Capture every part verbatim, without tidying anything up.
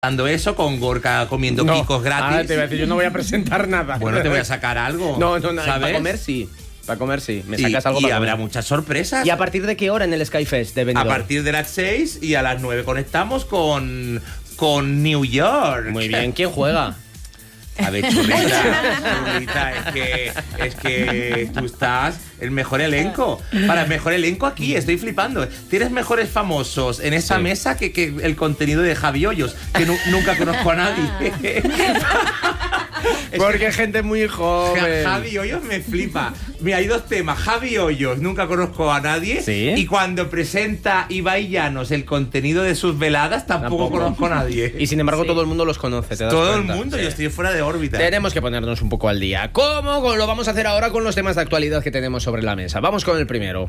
Dando eso con Gorka comiendo no. Kikos gratis. Ah, te voy a decir, yo no voy a presentar nada. Bueno, te voy a sacar algo. No, no, no. ¿sabes? Para comer sí. Para comer sí. Me y, sacas algo y para habrá comer. muchas sorpresas. ¿Y a partir de qué hora en el Skyfest de Benidorm? A partir de las seis y a las nueve conectamos con, con New York. Muy bien. ¿Quién juega? A ver, churrita, churrita, es que, es que tú estás el mejor elenco. Para el mejor elenco aquí, estoy flipando. Tienes mejores famosos en esa sí. mesa que, que el contenido de Javi Hoyos, que nu nunca conozco a nadie. Porque es gente muy joven. Javi Hoyos me flipa. Mira, hay dos temas. Javi Hoyos, nunca conozco a nadie. ¿Sí? Y cuando presenta Ibai Llanos el contenido de sus veladas, tampoco, tampoco. conozco a nadie. Y sin embargo, sí. todo el mundo los conoce. ¿te das todo cuenta? el mundo, sí. yo estoy fuera de órbita. Tenemos que ponernos un poco al día. ¿Cómo? Lo vamos a hacer ahora con los temas de actualidad que tenemos sobre la mesa. Vamos con el primero.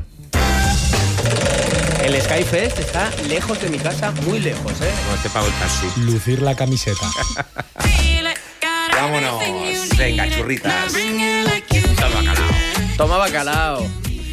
El Skyfest está lejos de mi casa, muy lejos, ¿eh? No te pago el taxi. Lucir la camiseta. Vámonos. Venga, churritas. Toma bacalao. Toma bacalao.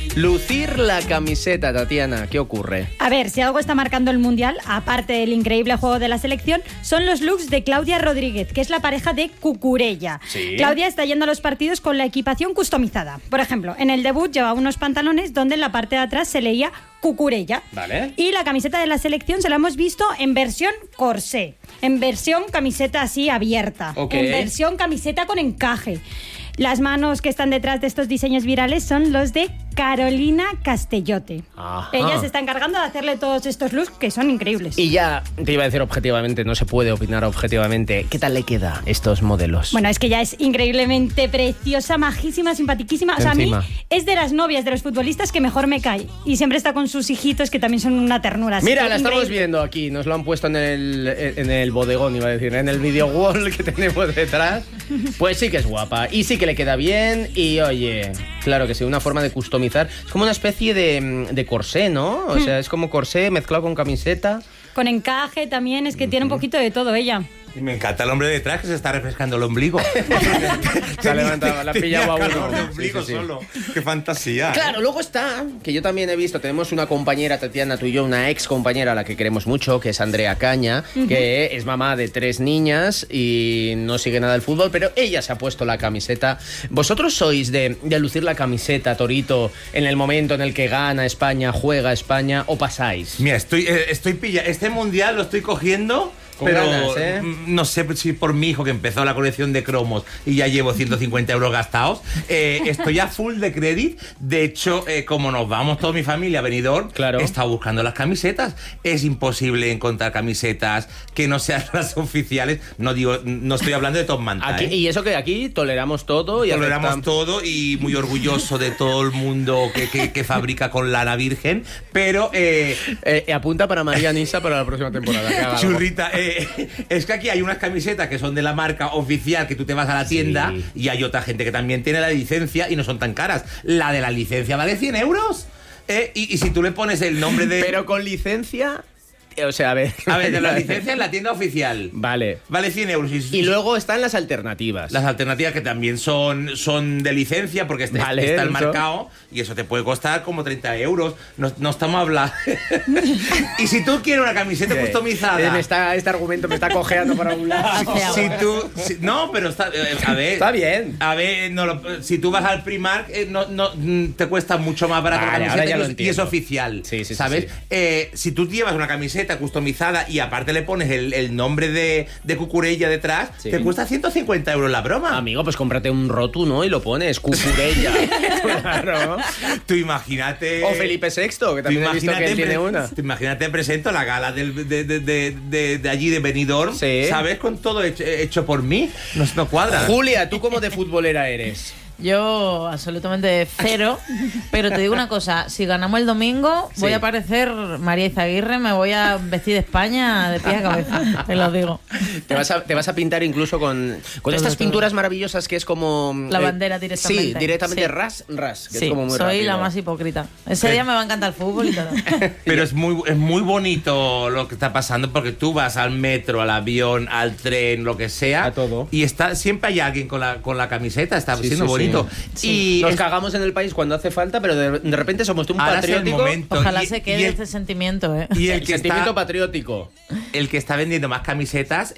Lucir la camiseta, Tatiana, ¿qué ocurre? A ver, si algo está marcando el Mundial, aparte del increíble juego de la selección, son los looks de Claudia Rodríguez, que es la pareja de Cucurella. ¿Sí? Claudia está yendo a los partidos con la equipación customizada. Por ejemplo, en el debut llevaba unos pantalones donde en la parte de atrás se leía Cucurella. Vale. Y la camiseta de la selección se la hemos visto en versión corsé, en versión camiseta así abierta, okay. en versión camiseta con encaje. Las manos que están detrás de estos diseños virales son los de Carolina Castellote. Ajá. Ella se está encargando de hacerle todos estos looks que son increíbles. Y ya te iba a decir objetivamente, no se puede opinar objetivamente. ¿Qué tal le queda estos modelos? Bueno, es que ya es increíblemente preciosa, majísima, simpatiquísima. O sea, Encima. a mí es de las novias de los futbolistas que mejor me cae. Y siempre está con sus hijitos que también son una ternura. Así Mira, que la increíble. estamos viendo aquí. Nos lo han puesto en el, en el bodegón, iba a decir, en el video wall que tenemos detrás. Pues sí que es guapa. Y sí que le queda bien. Y oye, claro que sí, una forma de customizar. Es como una especie de, de corsé, ¿no? O sea, es como corsé mezclado con camiseta. Con encaje también, es que uh-huh. tiene un poquito de todo ella. Y me encanta el hombre detrás que se está refrescando el ombligo. Se ha levantado, la ha pillado a uno. De ombligo sí, sí, sí. Solo. Qué fantasía. Claro, ¿eh? luego está, que yo también he visto, tenemos una compañera, Tatiana, tú y yo, una ex compañera a la que queremos mucho, que es Andrea Caña, uh-huh. que es mamá de tres niñas y no sigue nada el fútbol, pero ella se ha puesto la camiseta. ¿Vosotros sois de, de lucir la camiseta, Torito, en el momento en el que gana España, juega España, o pasáis? Mira, estoy, eh, estoy pilla. Este mundial lo estoy cogiendo. Pero ganas, ¿eh? no sé si por mi hijo que empezó la colección de cromos y ya llevo ciento cincuenta euros gastados, eh, estoy a full de crédito. De hecho, eh, como nos vamos toda mi familia a Benidorm, claro. he estado buscando las camisetas. Es imposible encontrar camisetas que no sean las oficiales. No digo, no estoy hablando de Top Manta. Aquí, ¿eh? Y eso que aquí toleramos todo. Y toleramos aceptamos todo y muy orgulloso de todo el mundo que, que, que fabrica con lana virgen. Pero... Eh, eh, apunta para María Nisa para la próxima temporada. Churrita, eh, es que aquí hay unas camisetas que son de la marca oficial, que tú te vas a la tienda, sí. y hay otra gente que también tiene la licencia y no son tan caras. La de la licencia vale cien euros. Eh, y, y si tú le pones el nombre de... Pero con licencia... O sea, a ver... A ver, de la licencia en la tienda oficial. Vale. Vale cien euros. Y, y luego están las alternativas. Las alternativas que también son, son de licencia, porque este, vale, está el eso. marcado, y eso te puede costar como treinta euros. No, no estamos hablando... Y si tú quieres una camiseta sí. customizada... Eh, me está, este argumento me está cojeando para un lado. Si tú... Si, no, pero está... Eh, a ver... Está bien. A ver, no lo, si tú vas al Primark, eh, no, no, te cuesta mucho más barato vale, la camiseta ahora ya y, y es oficial. Sí, sí, ¿sabes? Sí, sí. Eh, si tú llevas una camiseta customizada y aparte le pones el, el nombre de, de Cucurella detrás, sí. te cuesta ciento cincuenta euros la broma. Amigo, pues cómprate un rotu, ¿no? Y lo pones, Cucurella. Claro. Tú imagínate... O Felipe sexto, que también he visto que él tiene una. Tú imagínate, presento la gala del, de, de, de, de, de allí de Benidorm, sí. ¿sabes? Con todo hecho, hecho por mí. No, no cuadra. Julia, ¿tú cómo de futbolera eres? Yo absolutamente cero, pero te digo una cosa, si ganamos el domingo sí. voy a parecer María Izaguirre, me voy a vestir de España de pie a cabeza, te lo digo. Te vas a, te vas a pintar incluso con, con estas todo, pinturas todo. maravillosas que es como... La bandera directamente. Sí, directamente sí. ras, ras, que sí, es como muy soy rápido. la más hipócrita. Ese día me va a encantar el fútbol y todo. Pero es muy, es muy bonito lo que está pasando porque tú vas al metro, al avión, al tren, lo que sea. A todo. Y está, siempre hay alguien con la, con la camiseta, está sí, siendo sí, bonito. bonito. Sí. Y Nos es- cagamos en el país cuando hace falta, pero de, de repente somos un Ahora es el patriótico. momento. Ojalá Y- se quede y el- ese sentimiento, ¿eh? Y el El que sentimiento está, patriótico. el que está vendiendo más camisetas